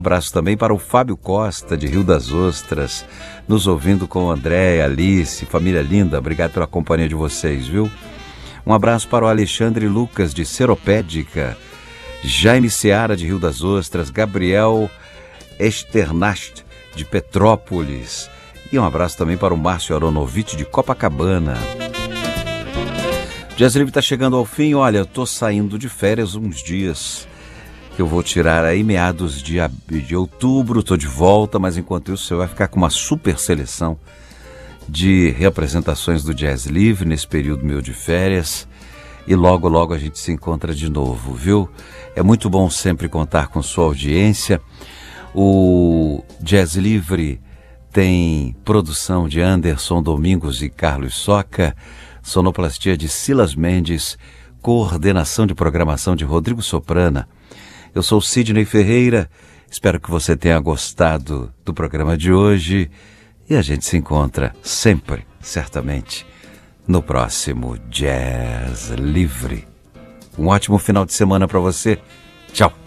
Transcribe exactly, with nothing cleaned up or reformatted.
abraço também para o Fábio Costa, de Rio das Ostras, nos ouvindo com o André, Alice, família linda. Obrigado pela companhia de vocês, viu? Um abraço para o Alexandre Lucas, de Seropédica, Jaime Seara, de Rio das Ostras, Gabriel Esternast, de Petrópolis. E um abraço também para o Márcio Aronovitch, de Copacabana. Jazz Livre está chegando ao fim. Olha, eu estou saindo de férias uns dias, que eu vou tirar aí meados de, de outubro, estou de volta, mas enquanto isso você vai ficar com uma super seleção de reapresentações do Jazz Livre nesse período meu de férias, e logo logo a gente se encontra de novo, viu? É muito bom sempre contar com sua audiência. O Jazz Livre tem produção de Anderson Domingos e Carlos Soca, sonoplastia de Silas Mendes, coordenação de programação de Rodrigo Soprana. Eu sou Sidney Ferreira, espero que você tenha gostado do programa de hoje e a gente se encontra sempre, certamente, no próximo Jazz Livre. Um ótimo final de semana para você. Tchau!